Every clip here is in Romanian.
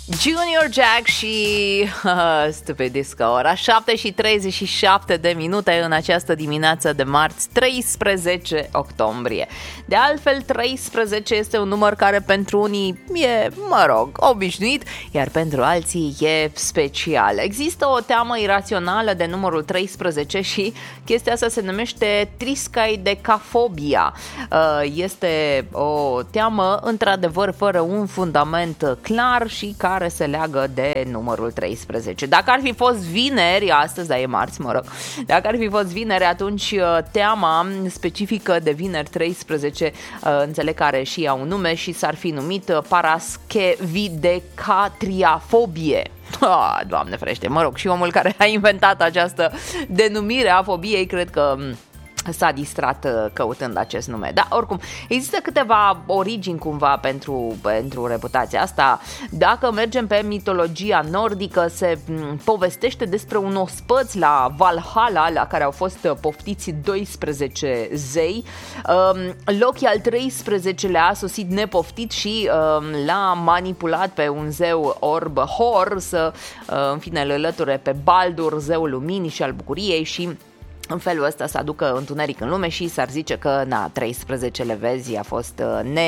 Junior Jack și Stupid Disco. Ora 7:37 în această dimineață de marți, 13 octombrie. De altfel, 13 este un număr care pentru unii e, obișnuit, iar pentru alții e special. Există o teamă irațională de numărul 13 și chestia asta se numește triskaidecafobia. Este o teamă, într-adevăr, fără un fundament clar și care se leagă de numărul 13. Dacă ar fi fost vineri, astăzi, dar e marți, dacă ar fi fost vineri, atunci teama specifică de vineri 13, înțeleg că are și ea un nume și s-ar fi numit paraschevidecatriafobie. Doamne ferește, și omul care a inventat această denumire a fobiei, cred că s-a distrat căutând acest nume. Dar oricum, există câteva origini cumva pentru reputația asta. Dacă mergem pe mitologia nordică, se povestește despre un ospăț la Valhalla, la care au fost poftiți 12 zei. Loki al 13-lea a sosit nepoftit și l-a manipulat pe un zeu orb Hor să, în fine, îl alăture pe Baldur, zeul luminii și al bucuriei, și în felul ăsta să aducă întuneric în lume și s-ar zice că 13 vezi a fost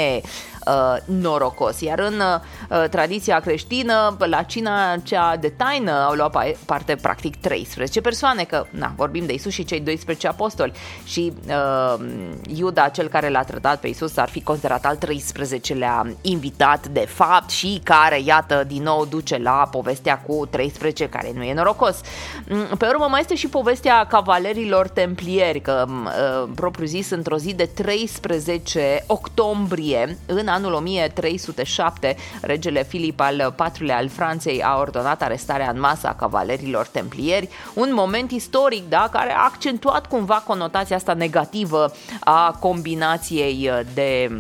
norocos. Iar în tradiția creștină, la cina cea de taină au luat parte practic 13 persoane, că vorbim de Isus și cei 12 apostoli și Iuda, cel care l-a trădat pe Isus, ar fi considerat al 13-lea invitat de fapt și care, iată, din nou duce la povestea cu 13, care nu e norocos. Pe urmă mai este și povestea cavalerilor templieri, că propriu zis, într-o zi de 13 octombrie, în anul 1307, regele Filip al IV-lea al Franței a ordonat arestarea în masă a cavalerilor templieri, un moment istoric, care a accentuat cumva conotația asta negativă a combinației de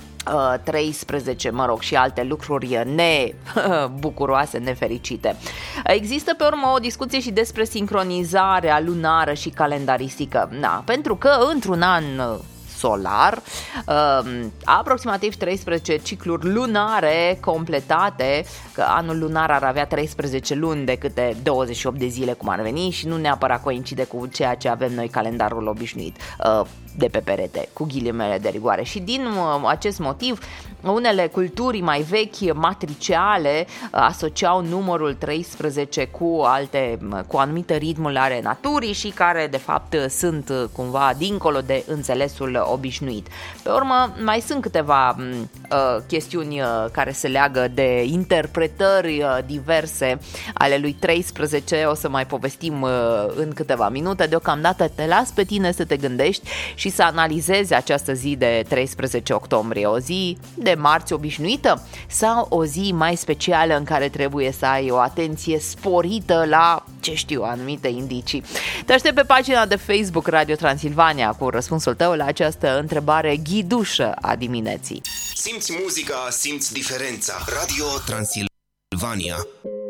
13, și alte lucruri nebucuroase, nefericite. Există pe urmă o discuție și despre sincronizarea lunară și calendaristică. Pentru că într-un an solar, aproximativ 13 cicluri lunare completate, că anul lunar ar avea 13 luni de câte 28 de zile, cum ar veni, și nu neapărat coincide cu ceea ce avem noi, calendarul obișnuit de pe perete, cu ghilimele de rigoare. Și din acest motiv, unele culturi mai vechi, matriciale, asociau numărul 13 cu anumite ritmuri ale naturii și care de fapt sunt cumva dincolo de înțelesul obișnuit. Pe urmă, mai sunt câteva chestiuni care se leagă de interpretări diverse ale lui 13, o să mai povestim în câteva minute. Deocamdată te las pe tine să te gândești și să analizezi această zi de 13 octombrie, o zi de marți obișnuită sau o zi mai specială în care trebuie să ai o atenție sporită la, anumite indicii. Te aștept pe pagina de Facebook Radio Transilvania cu răspunsul tău la această întrebare ghidușă a dimineții. Simți muzica, simți diferența. Radio Transilvania.